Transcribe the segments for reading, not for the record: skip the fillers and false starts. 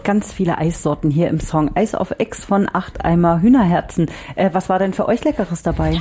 ganz viele Eissorten hier im Song. Eis auf Ex von 8 Eimer Hühnerherzen. Was war denn für euch Leckeres dabei?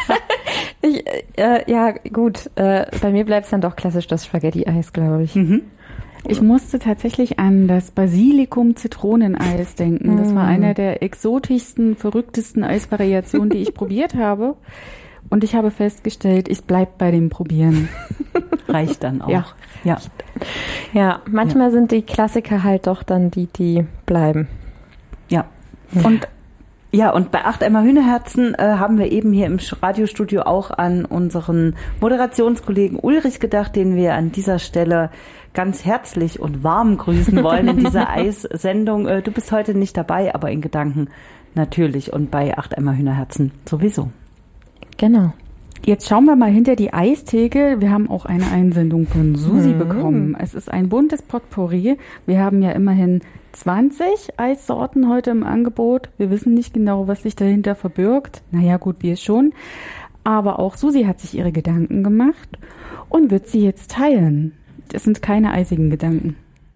Bei mir bleibt es dann doch klassisch das Spaghetti-Eis, glaube ich. Mhm. Ich musste tatsächlich an das Basilikum-Zitroneneis denken. Das war einer der exotischsten, verrücktesten Eisvariationen, die ich probiert habe. Und ich habe festgestellt, ich bleib bei dem Probieren. Reicht dann auch. Ja, manchmal sind die Klassiker halt doch dann die bleiben. Ja. Und bei 8 Eimer Hühnerherzen haben wir eben hier im Radiostudio auch an unseren Moderationskollegen Ulrich gedacht, den wir an dieser Stelle ganz herzlich und warm grüßen wollen in dieser Eissendung. Du bist heute nicht dabei, aber in Gedanken natürlich und bei 8 Eimer Hühnerherzen sowieso. Genau. Jetzt schauen wir mal hinter die Eistheke. Wir haben auch eine Einsendung von Susi bekommen. Es ist ein buntes Potpourri. Wir haben ja immerhin 20 Eissorten heute im Angebot. Wir wissen nicht genau, was sich dahinter verbirgt. Naja, gut, wir schon. Aber auch Susi hat sich ihre Gedanken gemacht und wird sie jetzt teilen. Es sind keine eisigen Gedanken.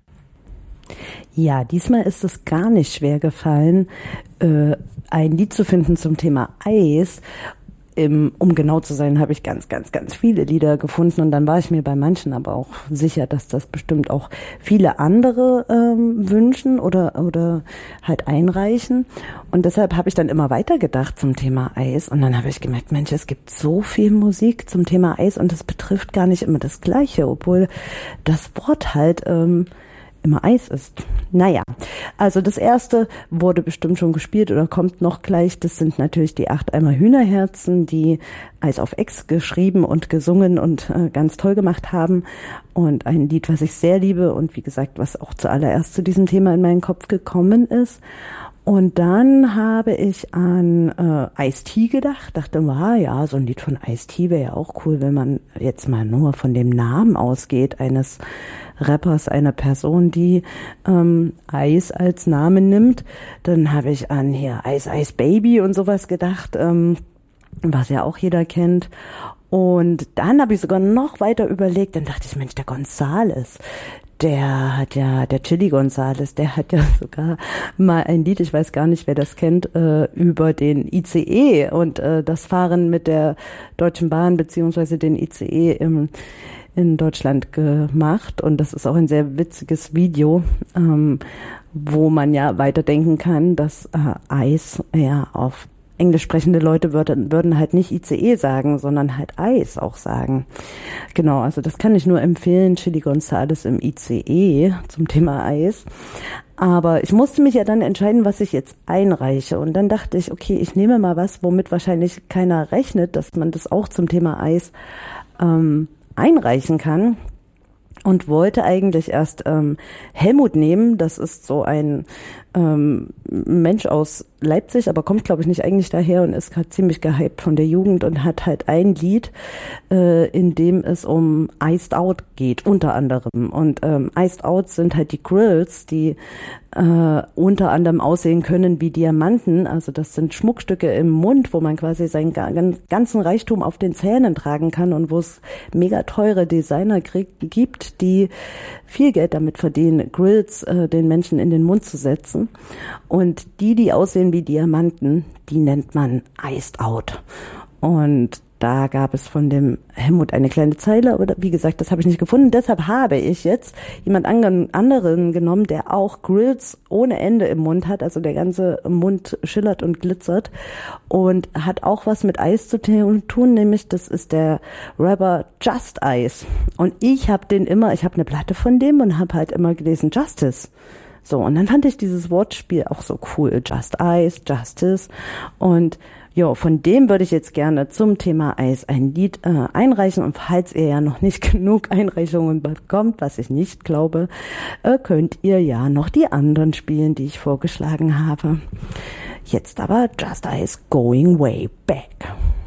Ja, diesmal ist es gar nicht schwer gefallen, ein Lied zu finden zum Thema Eis. Um genau zu sein, habe ich ganz, ganz, ganz viele Lieder gefunden und dann war ich mir bei manchen aber auch sicher, dass das bestimmt auch viele andere wünschen oder halt einreichen. Und deshalb habe ich dann immer weitergedacht zum Thema Eis und dann habe ich gemerkt, Mensch, es gibt so viel Musik zum Thema Eis und es betrifft gar nicht immer das Gleiche, obwohl das Wort halt immer Eis ist. Naja, also das erste wurde bestimmt schon gespielt oder kommt noch gleich. Das sind natürlich die 8 Eimer Hühnerherzen, die Eis auf Ex geschrieben und gesungen und ganz toll gemacht haben. Und ein Lied, was ich sehr liebe und wie gesagt, was auch zuallererst zu diesem Thema in meinen Kopf gekommen ist. Und dann habe ich an Ice-T gedacht, dachte, ja, so ein Lied von Ice-T wäre ja auch cool, wenn man jetzt mal nur von dem Namen ausgeht, eines Rappers, einer Person, die Ice als Namen nimmt. Dann habe ich an hier Ice Ice Baby und sowas gedacht, was ja auch jeder kennt. Und dann habe ich sogar noch weiter überlegt, dann dachte ich, Mensch, der Gonzales, der Chili Gonzales, der hat ja sogar mal ein Lied, ich weiß gar nicht, wer das kennt, über den ICE und das Fahren mit der Deutschen Bahn beziehungsweise den ICE in Deutschland gemacht. Und das ist auch ein sehr witziges Video, wo man ja weiterdenken kann, dass Eis ja auf englisch sprechende Leute würden halt nicht ICE sagen, sondern halt Eis auch sagen. Genau, also das kann ich nur empfehlen, Chili Gonzales im ICE zum Thema Eis. Aber ich musste mich ja dann entscheiden, was ich jetzt einreiche. Und dann dachte ich, okay, ich nehme mal was, womit wahrscheinlich keiner rechnet, dass man das auch zum Thema Eis einreichen kann. Und wollte eigentlich erst Helmut nehmen. Das ist so ein Mensch aus Leipzig, aber kommt, glaube ich, nicht eigentlich daher und ist gerade ziemlich gehypt von der Jugend und hat halt ein Lied, in dem es um Iced Out geht, unter anderem. Und Iced Out sind halt die Grills, die unter anderem aussehen können wie Diamanten. Also das sind Schmuckstücke im Mund, wo man quasi seinen ganzen Reichtum auf den Zähnen tragen kann und wo es mega teure Designer gibt, die viel Geld damit verdienen, Grills den Menschen in den Mund zu setzen. Und die aussehen wie Diamanten, die nennt man Iced Out. Und da gab es von dem Helmut eine kleine Zeile, aber wie gesagt, das habe ich nicht gefunden. Deshalb habe ich jetzt jemand anderen genommen, der auch Grills ohne Ende im Mund hat. Also der ganze Mund schillert und glitzert und hat auch was mit Eis zu tun, nämlich das ist der Rapper Just Ice. Und ich habe eine Platte von dem und habe halt immer gelesen Justice. So, und dann fand ich dieses Wortspiel auch so cool. Just Ice, Justice. Und ja, von dem würde ich jetzt gerne zum Thema Eis ein Lied einreichen. Und falls ihr ja noch nicht genug Einreichungen bekommt, was ich nicht glaube, könnt ihr ja noch die anderen spielen, die ich vorgeschlagen habe. Jetzt aber Just Ice Going Way Back.